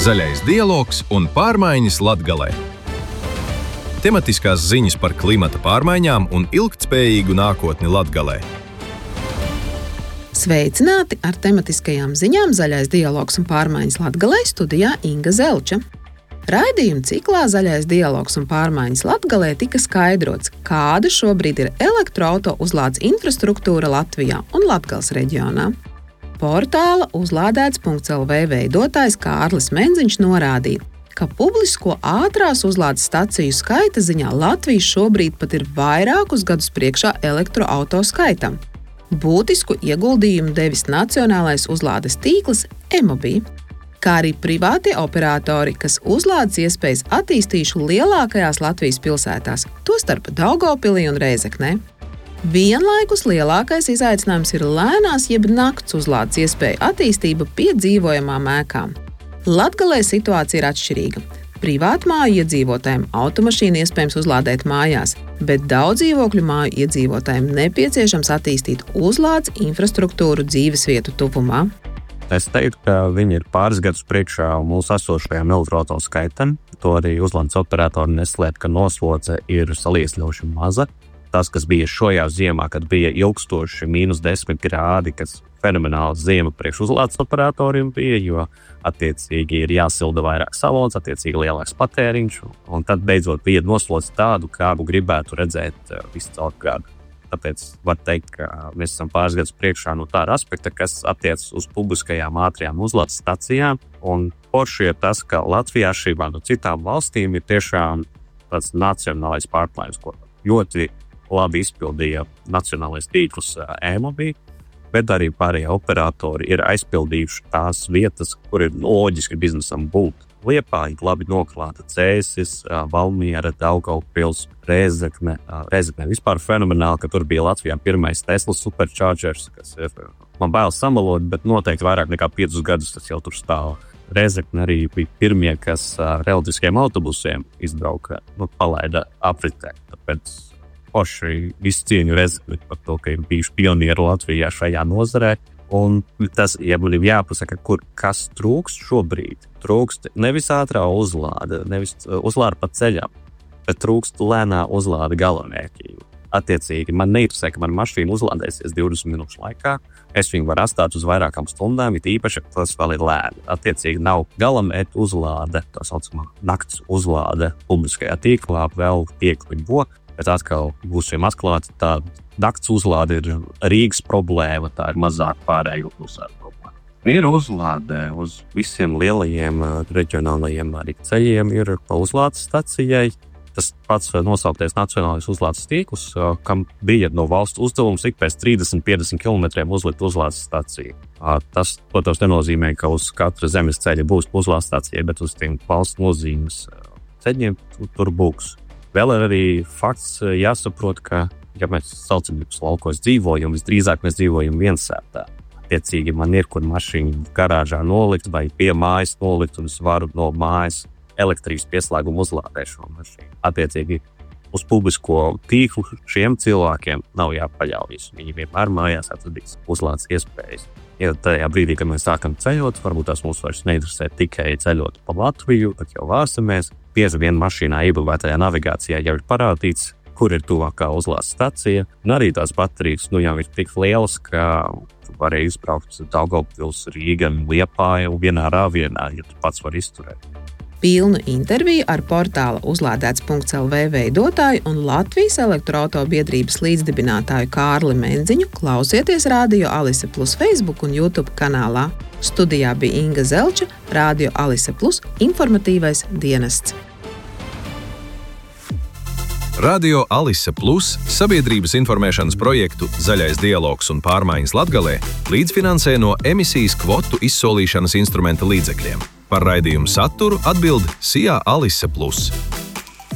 Zaļais dialogs un pārmaiņas Latgalē. Tematiskās ziņas par klimata pārmaiņām un ilgtspējīgu nākotni Latgalē. Sveicināti ar tematiskajām ziņām Zaļais dialogs un pārmaiņas Latgalē, studijā Inga Zelča. Raidījuma ciklā Zaļais dialogs un pārmaiņas Latgalē tika skaidrots, kāda šobrīd ir elektroauto uzlādes infrastruktūra Latvijā un Latgales reģionā. Portāla uzlādēts.lv veidotājs Kārlis Menziņš norādīja, ka publisko ātrās uzlādes staciju skaita ziņā Latvija šobrīd pat ir vairākus gadus priekšā elektroauto skaitam. Būtisku ieguldījumu devis nacionālais uzlādes tīkls e-Mobī, kā arī privātie operatori, kas uzlādes iespējas attīstījuši lielākajās Latvijas pilsētās, tostarp Daugavpilī un Rēzeknē. Vienlaikus lielākais izaicinājums ir lēnās jeb nakts uzlādes iespēju attīstība pie dzīvojamām ēkām. Latgalē situācija ir atšķirīga. Privātmāju iedzīvotājiem automašīnu iespējams uzlādēt mājās, bet daudz dzīvokļu māju iedzīvotājiem nepieciešams attīstīt uzlādes infrastruktūru dzīvesvietu tuvumā. Es teiktu, ka viņi ir pāris gadus priekšā mūsu esošajam elektroauto skaitam. To arī uzlādes operatori neslēp, ka noslodze ir salīdzinoši maza. Tas, kas bija šajā ziemā, kad bija ilgstoši -10 grādi, kas fenomenāla ziema priekš uzlādes operatoriem bija, jo attiecīgi ir jāsilda vairāk salods, attiecīgi lielāks patēriņš, un tad beidzot bija noslodze tādu, kādu gribētu redzēt visu caur gadu. Tāpēc var teikt, ka mēs esam pāris gadus priekšā no tāda aspekta, kas attiecas uz publiskajām ātrajām uzlādes stacijām, un forši ir tas, ka Latvijā atšķirībā no citām valstīm ir tiešām tāds nacionālais pārklājums, ko ļoti labi izpildīja nacionālais tīkls e-Mobī, bet arī pārējie operatori ir aizpildījuši tās vietas, kur ir loģiski biznesam būt. Liepāja labi noklāta Cēsis, Valmiera, Daugavpils, Rēzekne. Rēzekne vispār fenomenāli, ka tur bija Latvijā pirmais Tesla superchargers, kas ir, man bail samalot, bet noteikti vairāk nekā 5 gadus tas jau tur stāv. Rēzekne arī bija pirmie, kas reliģiskiem autobusiem izbrauka, palaida apritē. Tāpēc poši visu cieņu Rēzekni par to, ka ir bijuši pionieri Latvijā šajā nozarē. Un tas, ja man ir jāpasaka, kas trūkst šobrīd, trūkst nevis ātrā uzlāde, nevis uzlāde pa ceļam, bet trūkst lēnā uzlāde galamērķī. Attiecīgi, man neinteresē, ka man mašīna uzlādēsies 20 minūšu laikā, es viņu varu atstāt uz vairākām stundām, it īpaši, ka tas vēl ir lēni. Attiecīgi, nav galamērķa uzlāde, tā saucamā nakts uzlāde publiskajā tīklā, vēl piekļuvi bo, bet atkal būsim atklāti, tā nakts uzlāde ir Rīgas problēma, tā ir mazāk pārējo pilsētu problēma. Ir uzlāde uz visiem lielajiem reģionālajiem arī ceļiem, ir pa uzlādes stacijai. Tas pats nosauktais nacionālais uzlādes tīkls, kam bija no valsts uzdevums ik pēc 30-50 km uzlikt uzlādes staciju. Tas, protams, nenozīmē, ka uz katra zemes ceļa būs uzlādes stacija, bet uz tiem valsts nozīmes ceļiem tur būs. Vēl ir arī fakts jāsaprot, ka, ja mēs saucamības laukos dzīvojam, visdrīzāk mēs dzīvojam viensētā. Attiecīgi, man ir, kur mašīnu garāžā nolikt vai pie mājas nolikt, un es varu no mājas elektrības pieslēgumu uzlādēt šo mašīnu. Attiecīgi, uz publisko tīklu šiem cilvēkiem nav jāpaļaujas. Viņi vienmēr mājās atradīs uzlādes iespējas. Ja tajā brīdī, kad mēs sākam ceļot, varbūt tās mums vairs neinteresē tikai ceļot pa Latviju, tad jau vārsamies. Bieži vien mašīnā iebūvētajā navigācijā jau ir parādīts, kur ir tuvākā uzlādes stacija. Un arī tās baterijas jau ir tik lielas, ka varēja izbraukt Daugavpils, Rīga un Liepāja vienā rāvienā, ja tu pats var izturēt. Pilnu interviju ar portāla uzlādēts.lv veidotāju un Latvijas elektroauto biedrības līdzdibinātāju Kārli Menziņu klausieties Radio Alise Plus Facebook un YouTube kanālā. Studijā bija Inga Zelča, Radio Alise Plus informatīvais dienests. Radio Alise Plus sabiedrības informēšanas projektu Zaļais dialogs un pārmaiņas Latgalē līdzfinansē no emisijas kvotu izsolīšanas instrumenta līdzekļiem. Par raidījumu saturu atbild SIA Alise Plus.